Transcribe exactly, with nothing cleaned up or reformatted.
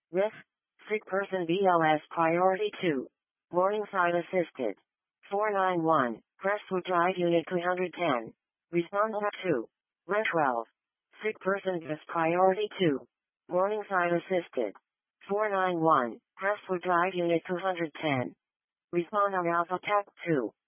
R I F, sick person B L S priority two. Warning sign assisted. four nine one, Crestwood Drive Unit two hundred ten. Respond two. R I F twelve. Sick person B L S priority two. Warning sign assisted. four nine one, Crestwood Drive Unit two hundred ten. Respond on Alpha Tech two.